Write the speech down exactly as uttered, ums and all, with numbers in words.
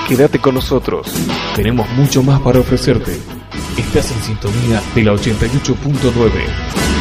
Quédate con nosotros. Tenemos mucho más para ofrecerte. Estás en sintonía de la ochenta y ocho punto nueve.